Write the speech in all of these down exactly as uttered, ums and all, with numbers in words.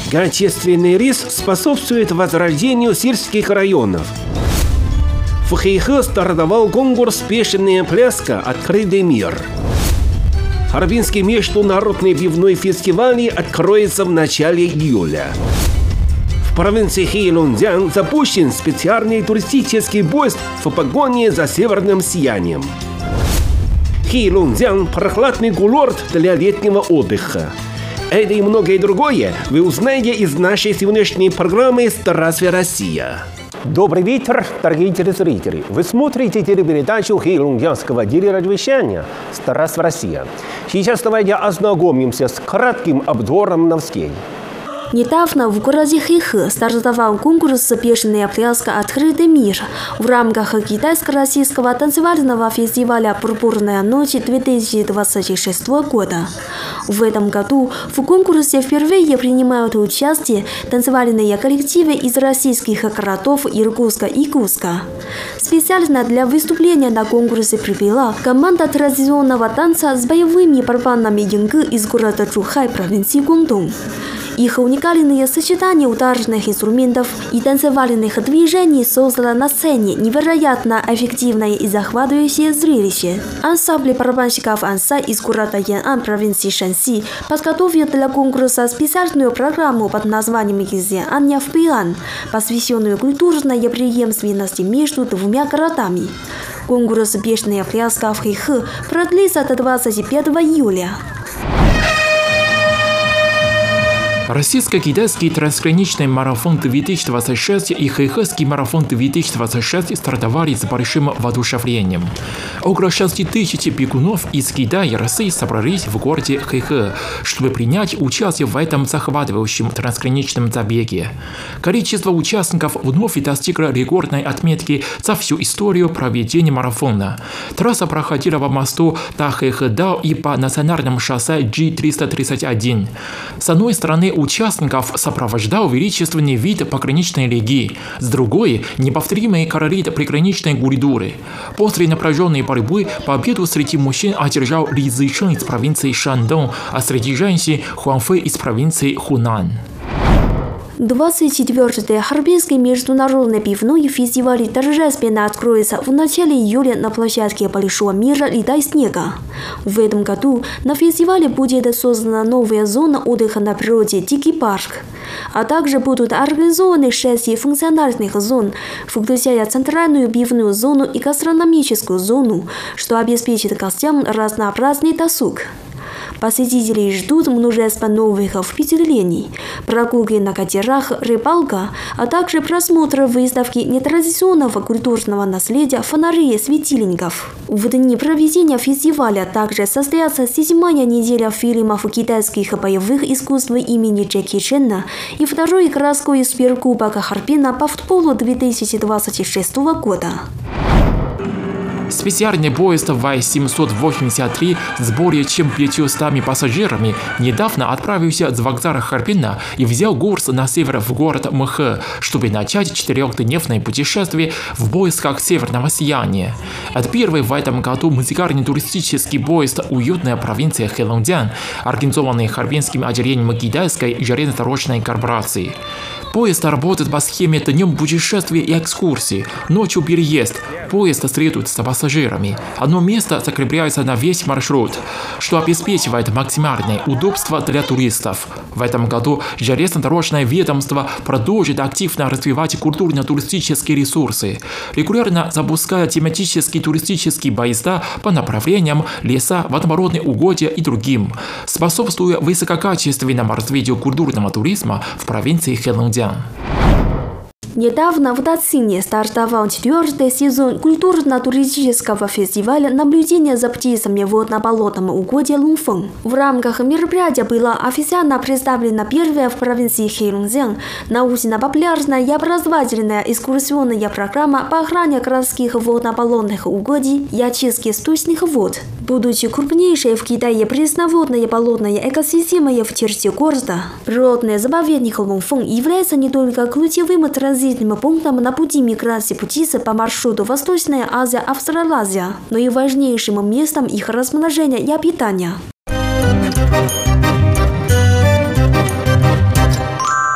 Качественный рис способствует возрождению сельских районов. В Хэйхэ стартовал конкурс «Песенная пляска. Открытый мир». Харбинский международный пивной фестиваль откроется в начале июля. В провинции Хэйлунцзян запущен специальный туристический поезд в погоне за северным сиянием. Хэйлунцзян – прохладный курорт для летнего отдыха. Это и многое другое вы узнаете из нашей сегодняшней программы «Здравствуй, Россия». Добрый вечер, дорогие телезрители. Вы смотрите телепередачу Хэйлунцзянского телерадиовещания «Здравствуй, Россия». Сейчас давайте ознакомимся с кратким обзором новостей. Недавно в городе Хэйхэ стартовал конкурс «Песенная пляска. Открытый мир» в рамках китайско-российского танцевального фестиваля «Пурпурная ночь» две тысячи двадцать шестого года. В этом году в конкурсе впервые принимают участие танцевальные коллективы из российских городов Иркутска и Курска. Специально для выступления на конкурсе прибыла команда традиционного танца с боевыми барабанами Юнгы из города Чухай, провинции Гуандун. Их уникальные сочетания ударных инструментов и танцевальных движений создало на сцене невероятно эффективное и захватывающее зрелище. Ансамбль барабанщиков Анса из города Ян'ан, провинции Шанси, подготовил для конкурса специальную программу под названием «Ян'ан в Пиан», посвященную культурной преемственности между двумя городами. Конкурс «Песенная пляска» в Хэйхэ продлится до двадцать пятого июля. Российско-китайский трансграничный марафон две тысячи двадцать шесть и хэйхэский марафон две тысячи двадцать шесть стартовали с большим воодушевлением. Около шести тысяч бегунов из Китая и России собрались в городе Хэйхэ, чтобы принять участие в этом захватывающем трансграничном забеге. Количество участников вновь достигло рекордной отметки за всю историю проведения марафона. Трасса проходила по мосту Та-Хэйхэ-Дао и по национальному шоссе Джи триста тридцать один. С одной стороны, участников сопровождал величественный вид пограничной реки, с другой – неповторимый колорит приграничной культуры. После напряженной борьбы победу среди мужчин одержал Ли Цзишэн из провинции Шандong, а среди женщин – Хуан Фэй из провинции Хунань. двадцать четвёртый Харбинский международный пивной фестиваль торжественно откроется в начале июля на площадке Большого мира «Леда и снега». В этом году на фестивале будет создана новая зона отдыха на природе «Дикий парк», а также будут организованы шесть функциональных зон, включая центральную пивную зону и гастрономическую зону, что обеспечит гостям разнообразный досуг. Посетителей ждут множество новых впечатлений, прогулки на катерах, рыбалка, а также просмотр выставки нетрадиционного культурного наследия фонарей светильников. В дни проведения фестиваля также состоятся седьмая неделя фильмов китайских боевых искусств имени Джеки Чана и второй городской суперкубок Харбина по футболу две тысячи двадцать шестого года. Специальный поезд Вай семьсот восемьдесят три с более чем пятьюстами пассажирами недавно отправился с вокзала Харбина и взял курс на север в город Мэхэ, чтобы начать четырехдневное путешествие в поисках северного сияния. Это первый в этом году музыкальный туристический поезд «Уютная провинция Хэйлунцзян», организованный Харбинским отделением китайской железнодорожной корпорации. Поезд работает по схеме днем путешествия и экскурсии, ночью переезд. Поезд следует за пассажирами. Одно место закрепляется на весь маршрут, что обеспечивает максимальное удобство для туристов. В этом году железнодорожное ведомство продолжит активно развивать культурно-туристические ресурсы, регулярно запуская тематические туристические поезда по направлениям леса, водоворотные угодья и другим, способствуя высококачественному развитию культурного туризма в провинции Хэйлунцзян. Недавно в Дацине стартовал четвертый сезон культурно-туристического фестиваля наблюдения за птицами в водно-болотном угодье Лунфэн. В рамках мероприятия была официально представлена первая в провинции Хэйлунцзян научно-популярная и образовательная экскурсионная программа по охране городских водно-болотных угодий и очистке сточных вод. Будучи крупнейшей в Китае пресноводной болотной экосистемой в черте города, природный заповедник Лунфэн является не только ключевым транзитным пунктом на пути миграции птиц по маршруту Восточная Азия-Австралазия, но и важнейшим местом их размножения и обитания.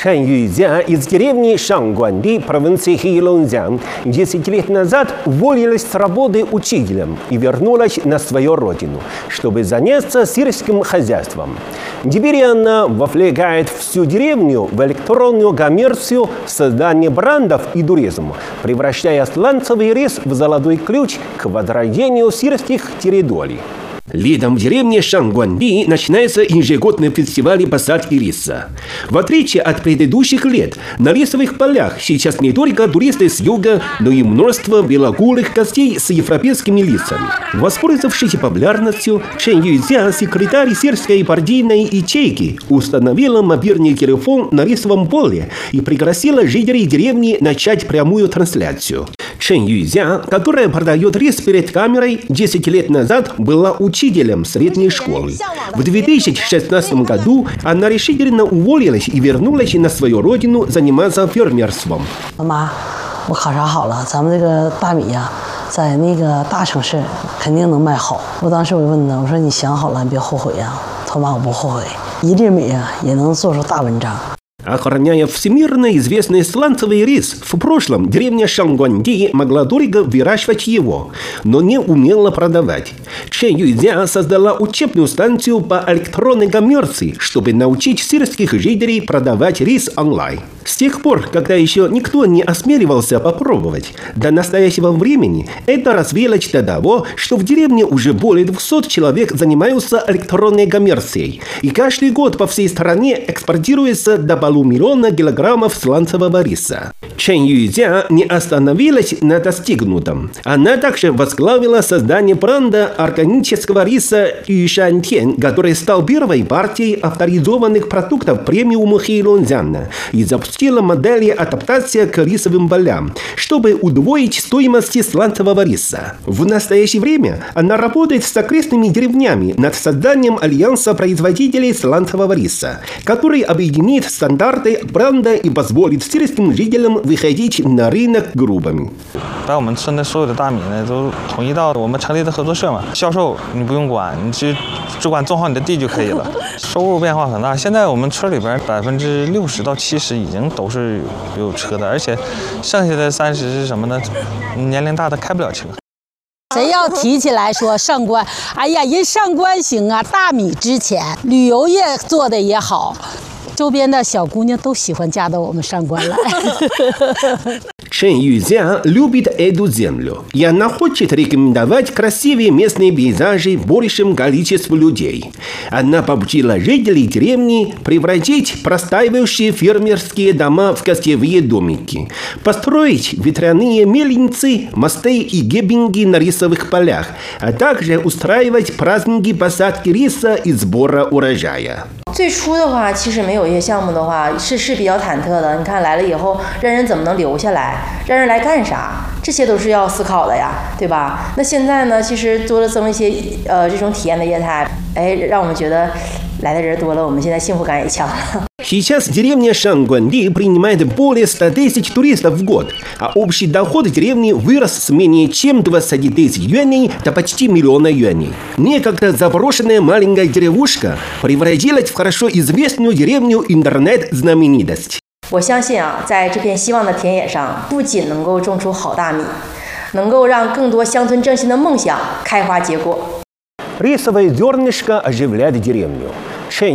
Чен Юйцзя из деревни Шангуанди, провинции Хэйлунцзян, десять лет назад уволилась с работы учителем и вернулась на свою родину, чтобы заняться сельским хозяйством. Теперь она вовлекает всю деревню в электронную коммерцию, создание брендов и туризм, превращая сланцевый рис в золотой ключ к возрождению сельских территорий. Летом в деревне Шангуанди начинается ежегодный фестиваль посадки риса. В отличие от предыдущих лет, на рисовых полях сейчас не только туристы с юга, но и множество белокурых гостей с европейскими лицами. Воспользовавшись популярностью, Чен Юйцзя, секретарь сельской партийной ячейки, установила мобильный телефон на рисовом поле и пригласила жителей деревни начать прямую трансляцию. Чен Юйцзя, которая продает рис перед камерой, десять лет назад была учителем средней школы. В две тысячи шестнадцатом году она решительно уволилась и вернулась на свою родину заниматься фермерством. Мама, я考察好了，咱们这个大米呀，在那个大城市肯定能卖好。我当时我问她，我说你想好了，你别后悔呀。她说妈，我不后悔，一粒米啊也能做出大文章。 Охраняя всемирно известный сланцевый рис, в прошлом деревня Шангуанди могла дорого выращивать его, но не умела продавать. Чен Юйцзя создала учебную станцию по электронной коммерции, чтобы научить сельских жителей продавать рис онлайн. С тех пор, когда еще никто не осмеливался попробовать, до настоящего времени это развилось до того, что в деревне уже более двухсот человек занимаются электронной коммерцией, и каждый год по всей стране экспортируется до полумиллиона килограммов сланцевого риса. Чен Юйцзя не остановилась на достигнутом. Она также возглавила создание бренда органического риса Юшантен, который стал первой партией авторизованных продуктов премиума Хэйлунцзяна, и запустила модели адаптации к рисовым полям, чтобы удвоить стоимость сланцевого риса. В настоящее время она работает с окрестными деревнями над созданием альянса производителей сланцевого риса, который объединит стандарты бренда и позволит сельским жителям выходить на рынок группами. 把我们村的所有的大米呢都统一到我们成立的合作社嘛，销售你不用管，你只只管种好你的地就可以了。收入变化很大，现在我们村里边百分之六十到七十已经都是有车的，而且剩下的三十是什么呢？年龄大的开不了车。 谁要提起来说上官，哎呀，人上官行啊，大米值钱，旅游业做的也好，周边的小姑娘都喜欢嫁到我们上官来。 Чен Юйцзя любит эту землю, и она хочет рекомендовать красивые местные пейзажи большему количеству людей. Она побудила жителей деревни превратить простаивающие фермерские дома в гостевые домики, построить ветряные мельницы, мосты и геббинги на рисовых полях, а также устраивать праздники посадки риса и сбора урожая. 最初的话，其实没有一些项目的话，是是比较忐忑的。你看来了以后，让人怎么能留下来？让人来干啥？这些都是要思考的呀，对吧？那现在呢，其实多了增一些呃这种体验的业态，哎，让我们觉得来的人多了，我们现在幸福感也强了。 Сейчас деревня Шангуанди принимает более ста тысяч туристов в год, а общий доход деревни вырос с менее чем двадцати тысяч юаней до почти миллиона юаней. Некогда заброшенная маленькая деревушка превратилась в хорошо известную деревню интернет-знаменитость. 我相信啊，在这片希望的田野上，不仅能够种出好大米，能够让更多乡村振兴的梦想开花结果。 Рисовое зернышко оживляет деревню.